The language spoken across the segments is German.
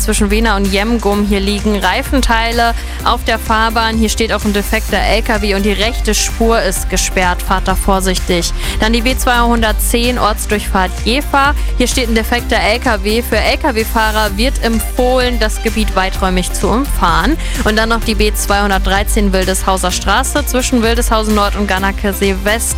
zwischen Wena und Jemgum. Hier liegen Reifenteile auf der Fahrbahn. Hier steht auch ein defekter LKW und die rechte Spur ist gesperrt. Fahrt da vorsichtig. Dann die B210 Ortsdurchfahrt Jever. Hier steht ein defekter LKW. Für LKW-Fahrer wird empfohlen, das Gebiet weiträumig zu umfahren. Und dann noch die B213 Wildeshauser Straße zwischen Wildeshausen Nord und Gannakesee West.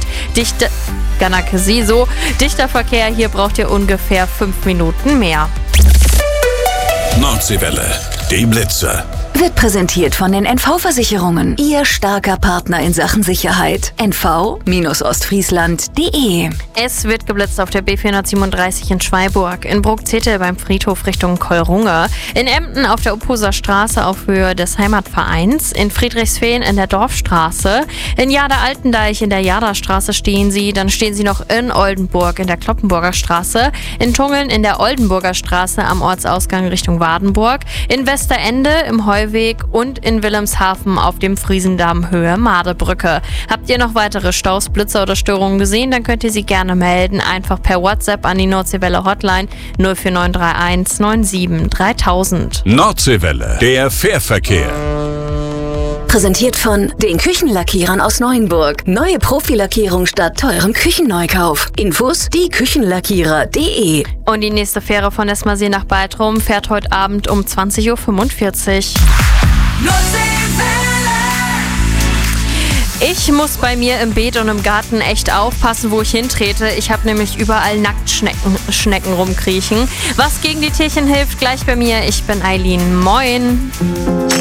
Dichter Verkehr. Hier braucht ihr ungefähr 5 Minuten mehr. Nordseewelle, die Blitzer. Wird präsentiert von den NV-Versicherungen. Ihr starker Partner in Sachen Sicherheit. nv-ostfriesland.de. Es wird geblitzt auf der B437 in Schweiburg, in Bruckzettel beim Friedhof Richtung Kolrunge, in Emden auf der Uphuser Straße auf Höhe des Heimatvereins, in Friedrichsfehn in der Dorfstraße, in Jade-Altendeich in der Jaderstraße stehen sie, dann stehen sie noch in Oldenburg in der Kloppenburger Straße, in Tungeln in der Oldenburger Straße am Ortsausgang Richtung Wadenburg, in Westerende im Heuweg und in Wilhelmshaven auf dem Friesendamm Höhe Madebrücke. Habt ihr noch weitere Staus, Blitzer oder Störungen gesehen, dann könnt ihr sie gerne melden. Einfach per WhatsApp an die Nordseewelle Hotline 04931 97 3000. Nordseewelle, der Fährverkehr. Präsentiert von den Küchenlackierern aus Neuenburg. Neue Profilackierung statt teurem Küchenneukauf. Infos dieküchenlackierer.de. Und die nächste Fähre von Esmarsee nach Baltrum fährt heute Abend um 20.45 Uhr. Ich muss bei mir im Beet und im Garten echt aufpassen, wo ich hintrete. Ich habe nämlich überall Nacktschnecken rumkriechen. Was gegen die Tierchen hilft, gleich bei mir. Ich bin Eileen. Moin.